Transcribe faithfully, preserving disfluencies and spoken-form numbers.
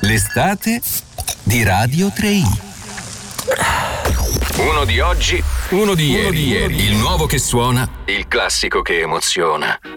L'estate di Radio tre i. Uno di oggi, Uno di uno ieri. di ieri. Il nuovo che suona, il classico che emoziona.